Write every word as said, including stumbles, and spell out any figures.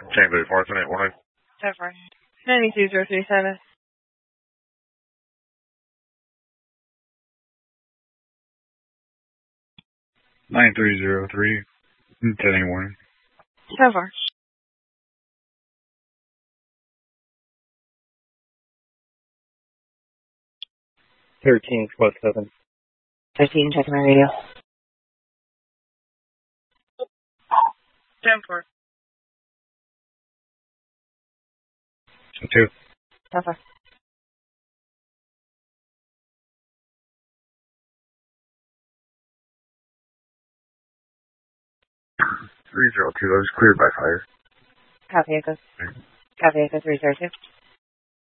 Chamber Fortinet one. Several. ninety-two zero three seven. Nine three zero three. Ten eight one. Several. Thirteen plus seven. Thirteen, checking my radio. Ten four. Two. Several. Three zero two. That was cleared by fire. Copy, Echo. Copy, Echo three zero two.